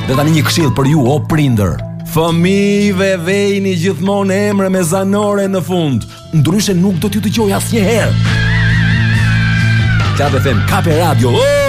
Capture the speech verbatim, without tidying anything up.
Dhe tani një këshill për ju o prindër. Fëmijëve vejni gjithmonë emre me zanore në fund, ndryshe nuk do t'ju dëgjoj asnjëherë. Klab F M, Kape Radio. Oh!